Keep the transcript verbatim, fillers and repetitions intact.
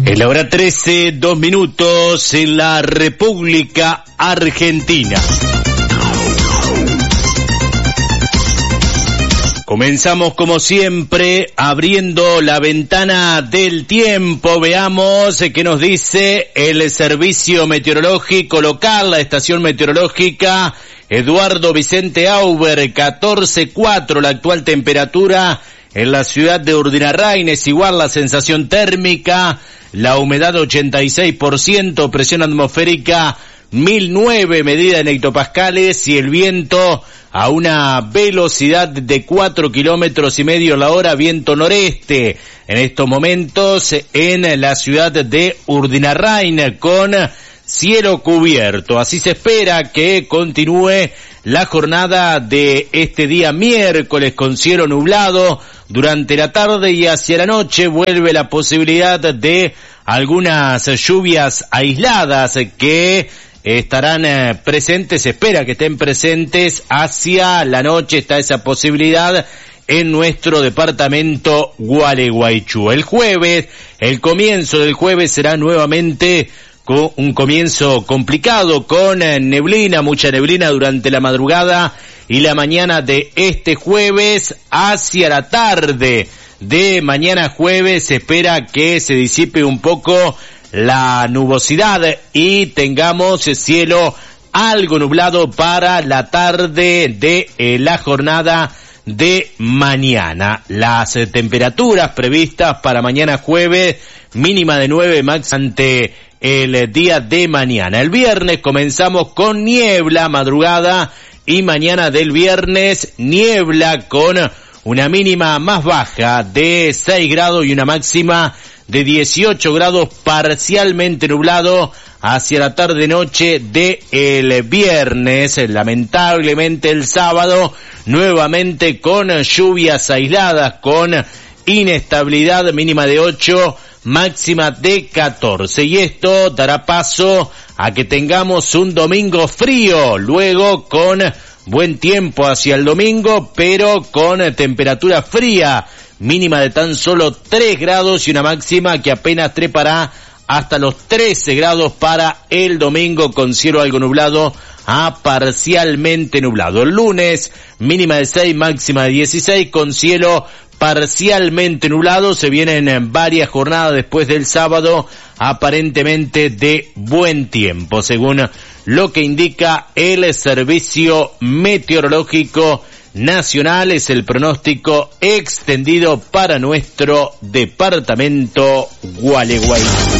En la hora trece, dos minutos en la República Argentina. Comenzamos como siempre abriendo la ventana del tiempo. Veamos qué nos dice el servicio meteorológico local, la estación meteorológica Eduardo Vicente Auber, catorce cuatro la actual temperatura en la ciudad de Urdinarrain, es igual la sensación térmica, la humedad ochenta y seis por ciento, presión atmosférica mil nueve medida en hectopascales y el viento a una velocidad de cuatro kilómetros y medio la hora, viento noreste. En estos momentos en la ciudad de Urdinarrain con cielo cubierto. Así se espera que continúe la jornada de este día miércoles con cielo nublado durante la tarde y hacia la noche vuelve la posibilidad de algunas lluvias aisladas que estarán eh, presentes, se espera que estén presentes hacia la noche, está esa posibilidad en nuestro departamento Gualeguaychú. El jueves, el comienzo del jueves será nuevamente con un comienzo complicado con eh, neblina, mucha neblina durante la madrugada y la mañana de este jueves. Hacia la tarde de mañana jueves se espera que se disipe un poco la nubosidad y tengamos cielo algo nublado para la tarde de eh, la jornada de mañana. Las eh, temperaturas previstas para mañana jueves, mínima de nueve, máxima ante el eh, día de mañana. El viernes comenzamos con niebla, madrugada y mañana del viernes niebla con una mínima más baja de seis grados y una máxima de dieciocho grados, parcialmente nublado hacia la tarde-noche de el viernes. Lamentablemente el sábado nuevamente con lluvias aisladas, con inestabilidad, mínima de ocho, máxima de catorce. Y esto dará paso a que tengamos un domingo frío, luego con buen tiempo hacia el domingo, pero con temperatura fría, mínima de tan solo tres grados y una máxima que apenas trepará hasta los trece grados para el domingo con cielo algo nublado a parcialmente nublado. El lunes, mínima de seis, máxima de dieciséis con cielo parcialmente nublado. Se vienen varias jornadas después del sábado aparentemente de buen tiempo, según lo que indica el Servicio Meteorológico Nacional. Es el pronóstico extendido para nuestro departamento Gualeguaychú.